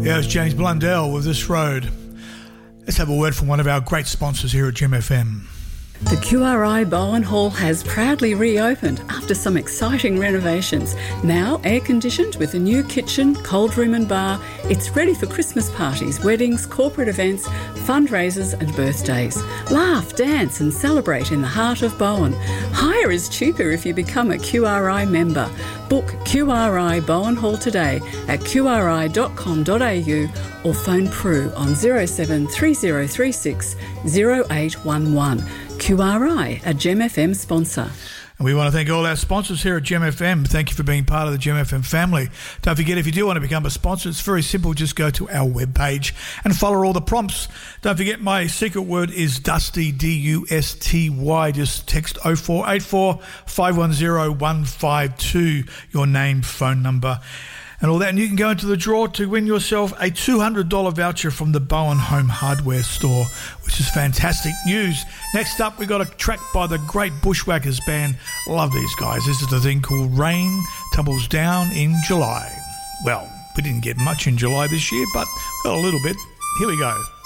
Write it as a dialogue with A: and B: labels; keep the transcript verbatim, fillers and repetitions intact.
A: Yeah, it's James Blundell with This Road. Let's have a word from one of our great sponsors here at Gem F M.
B: The Q R I Bowen Hall has proudly reopened after some exciting renovations. Now air-conditioned with a new kitchen, cold room and bar, it's ready for Christmas parties, weddings, corporate events, fundraisers and birthdays. Laugh, dance and celebrate in the heart of Bowen. Hire is cheaper if you become a Q R I member. Book Q R I Bowen Hall today at q r i dot com dot a u or phone Prue on zero seven three zero three six zero eight one one. Q R I, a Gem F M sponsor.
A: And we want to thank all our sponsors here at Gem F M. Thank you for being part of the Gem F M family. Don't forget, if you do want to become a sponsor, it's very simple. Just go to our webpage and follow all the prompts. Don't forget, my secret word is Dusty, D U S T Y. Just text oh four eight four, five one zero, one five two, your name, phone number, and all that. And you can go into the draw to win yourself a two hundred dollars voucher from the Bowen Home Hardware Store, which is fantastic news. Next up, we got a track by the great Bushwhackers band. Love these guys. This is the thing called Rain Tumbles Down in July. Well, we didn't get much in July this year, but well, a little bit. Here we go.